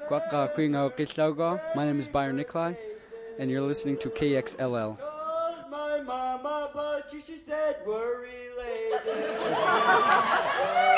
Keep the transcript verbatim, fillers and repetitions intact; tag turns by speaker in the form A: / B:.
A: Quaqa Quingo Qillaugo. My name is Byron Nikolai, and you're listening to K X L L.
B: Called my mama, but she, she said we're related.